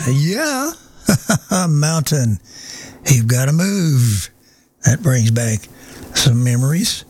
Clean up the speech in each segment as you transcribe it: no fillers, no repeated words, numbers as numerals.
Yeah, Mountain, you've got to move. That brings back some memories.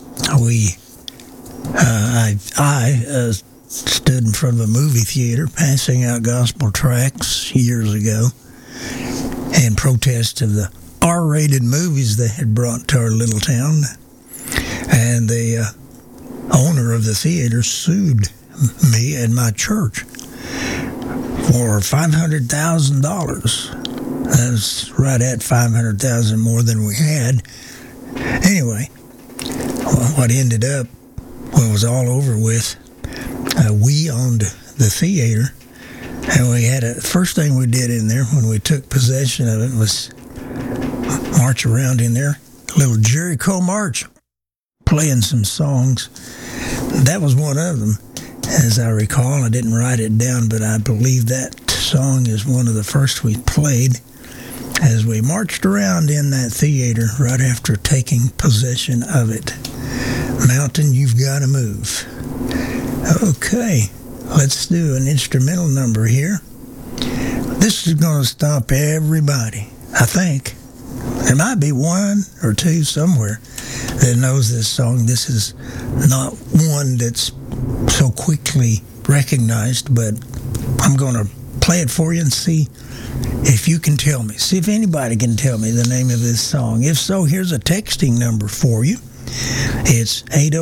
I stood in front of a movie theater passing out gospel tracts years ago in protest of the R-rated movies they had brought to our little town. And the owner of the theater sued me and my church for $500,000. That's right at $500,000 more than we had. Anyway, what ended up, when it was all over with, we owned the theater, and we had first thing we did in there when we took possession of it was march around in there, a little Jericho march, playing some songs. That was one of them, as I recall. I didn't write it down, but I believe that song is one of the first we played as we marched around in that theater right after taking possession of it. Mountain, you've got to move. Okay, let's do an instrumental number here. This is going to stomp everybody, I think. There might be one or two somewhere that knows this song. This is not one that's so quickly recognized, but I'm going to play it for you and see if you can tell me. See if anybody can tell me the name of this song. If so, here's a texting number for you. It's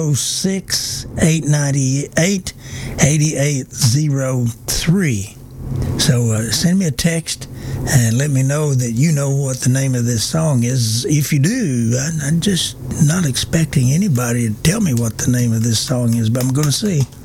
806-898-8803. So send me a text and let me know that you know what the name of this song is. If you do, I'm just not expecting anybody to tell me what the name of this song is, but I'm going to see.